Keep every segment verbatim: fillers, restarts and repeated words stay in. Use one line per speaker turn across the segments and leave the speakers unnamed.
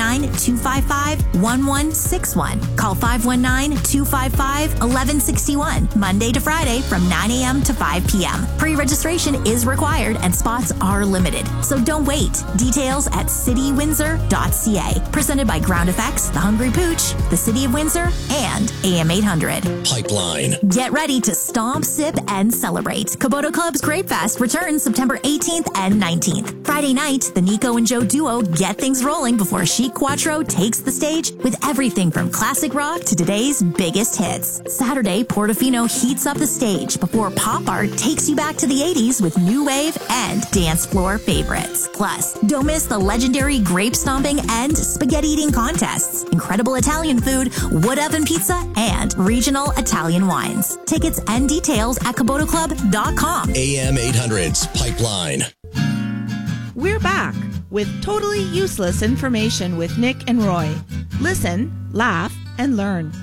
nine, two five five, one one six one. Call five one nine, two five five, one one six one, Monday to Friday from nine a.m. to five p.m. Pre-registration is required and spots are limited, so don't wait. Details at city windsor dot c a. Presented by Ground Effects, The Hungry Pooch, the City of Windsor, and A M eight hundred.
Pipeline.
Get ready to stomp, sip, and celebrate. Kubota Club's Grape Fest returns September eighteenth and nineteenth. Friday night, the Nico and Joe duo get things rolling before Chic Quattro takes the stage with everything from classic rock to today's biggest hits. Saturday, Portofino heats up the stage before Pop Art takes you back to the eighties with new wave and dance floor favorites. Plus, don't miss the legendary grape stomping and spaghetti eating contests, incredible Italian food, wood oven pizza, and regional Italian wines. Tickets and details at kubota club dot com.
A M eight hundred's Pipeline.
We're back with totally useless information with Nick and Roy. Listen, laugh, and learn.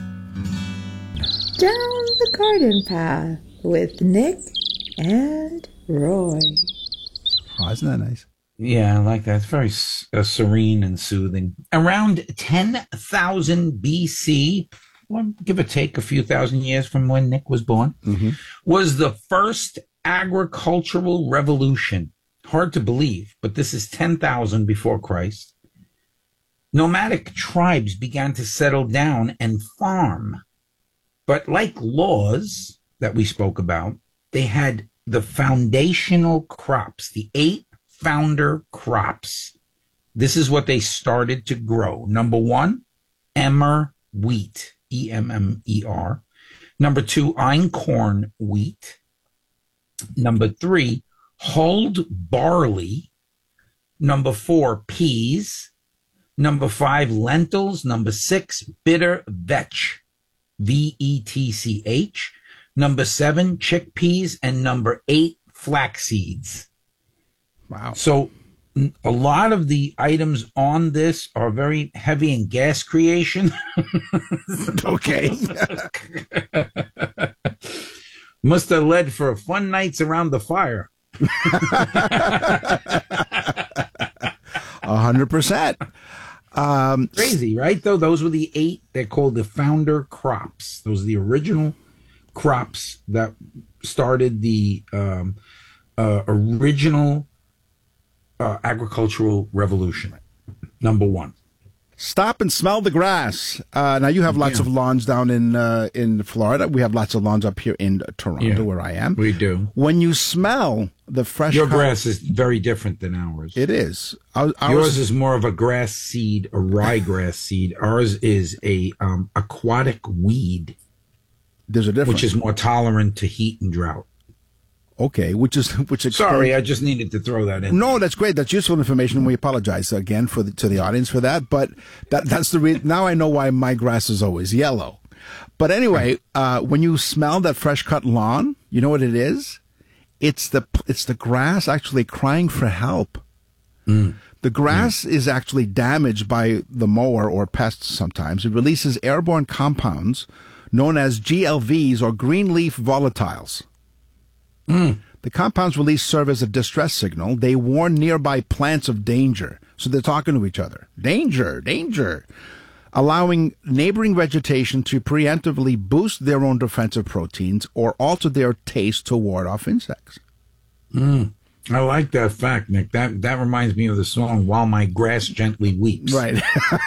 Down the garden path with Nick and Roy.
Oh, isn't that nice?
Yeah, I like that. It's very uh, serene and soothing. Around ten thousand B C, well, give or take a few thousand years from when Nick was born, mm-hmm. was the first agricultural revolution. Hard to believe, but this is ten thousand before Christ. Nomadic tribes began to settle down and farm. But like laws that we spoke about, they had the foundational crops, the eight founder crops. This is what they started to grow. Number one, emmer wheat, E M M E R. Number two, einkorn wheat. Number three, hulled barley. Number four, peas. Number five, lentils. Number six, bitter vetch, V E T C H. Number seven, chickpeas. And number eight, flax seeds.
Wow.
So a lot of the items on this are very heavy in gas creation.
Okay.
Must have led for fun nights around the fire.
A hundred percent. Um,
Crazy, right? Though those were the eight. They're called the founder crops. Those are the original crops that started the um, uh, original uh, agricultural revolution. Number one.
Stop and smell the grass. Uh, now, you have lots
yeah.
of lawns down in uh, in Florida. We have lots of lawns up here in Toronto,
yeah,
where I am.
We do.
When you smell the fresh...
Your
cut,
grass is very different than ours.
It is. Ours,
Yours is more of a grass seed, a ryegrass seed. Ours is a um, aquatic weed.
There's a difference.
Which is more tolerant to heat and drought.
Okay, which is which. Explains,
Sorry, I just needed to throw that in.
No, that's great. That's useful information. We apologize again for the, to the audience for that. But that that's the reason. Now I know why my grass is always yellow. But anyway, uh, when you smell that fresh cut lawn, you know what it is? It's the it's the grass actually crying for help.
Mm.
The grass mm. is actually damaged by the mower or pests. Sometimes it releases airborne compounds known as G L Vs or green leaf volatiles.
Mm.
The compounds released serve as a distress signal. They warn nearby plants of danger. So they're talking to each other. Danger, danger. Allowing neighboring vegetation to preemptively boost their own defensive proteins or alter their taste to ward off insects.
Mm. I like that fact, Nick. That that reminds me of the song "While My Grass Gently Weeps."
Right.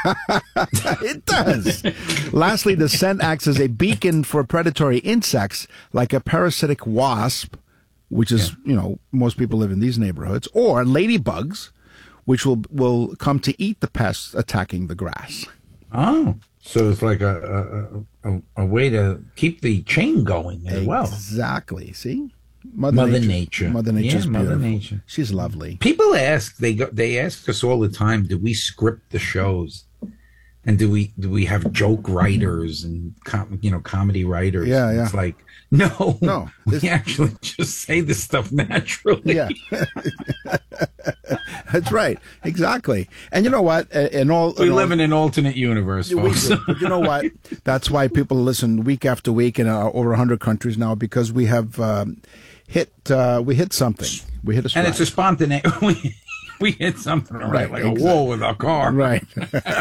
It does. Lastly, the scent acts as a beacon for predatory insects like a parasitic wasp, which is, yeah. you know, most people live in these neighborhoods, or ladybugs, which will will come to eat the pests attacking the grass.
Oh, so it's like a a, a, a way to keep the chain going as well.
Exactly. See? Mother,
Mother
Nature.
Nature.
Mother Nature's
yeah,
beautiful.
Mother Nature.
She's lovely.
People ask, they go, they ask us all the time, do we script the shows? And do we do we have joke writers and com, you know comedy writers?
Yeah, yeah.
It's like no,
no.
We actually just say this stuff naturally.
Yeah, that's right, exactly. And you know what? In all,
we
in
live
all,
in an alternate universe, folks.
We, but you know what? That's why people listen week after week in uh, over a hundred countries now, because we have um, hit uh, we hit something. We hit a strike.
And it's a spontaneous. we, we hit something right, like exactly. a wall with our car.
Right.